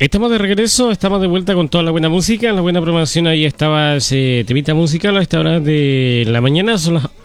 Estamos de regreso, estamos de vuelta con toda la buena música, la buena programación. Ahí estaba ese temita musical a esta hora de la mañana, son las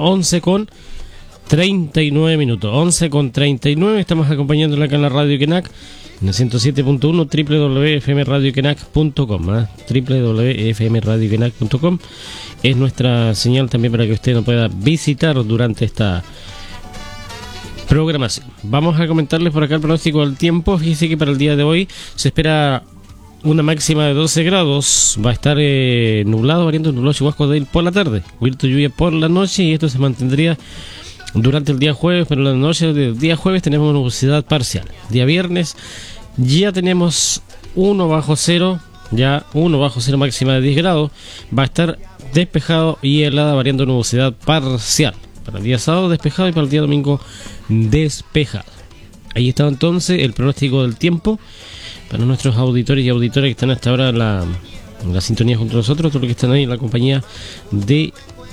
11:39 minutos. 11:39, estamos acompañándola acá en la Radio Quenac, en el 107.1, www.fmradioquenac.com, www.fmradioquenac.com es nuestra señal también para que usted nos pueda visitar durante esta programación. Vamos a comentarles por acá el pronóstico del tiempo. Fíjese que para el día de hoy se espera una máxima de 12 grados. Va a estar nublado, variando nublado chubasco de por la tarde, cubierto de lluvia por la noche, y esto se mantendría durante el día jueves, pero en la noche del día jueves tenemos nubosidad parcial. Día viernes ya tenemos 1 bajo cero, máxima de 10 grados. Va a estar despejado y helada, variando nubosidad parcial. Para el día sábado despejado y para el día domingo despejado. Ahí está entonces el pronóstico del tiempo para nuestros auditores y auditoras que están hasta ahora en la sintonía junto a nosotros, todos los que están ahí en la compañía de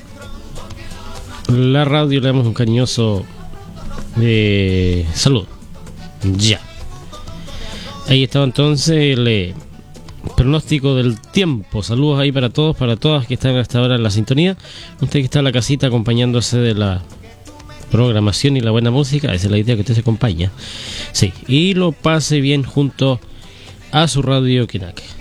la radio. Le damos un cariñoso saludo. Ya. Ahí estaba entonces el pronóstico del tiempo. Saludos ahí para todos, para todas que están hasta ahora en la sintonía. Usted que está en la casita acompañándose de la programación y la buena música, esa es la idea, que usted se acompaña. Sí, y lo pase bien junto a su Radio Quenac.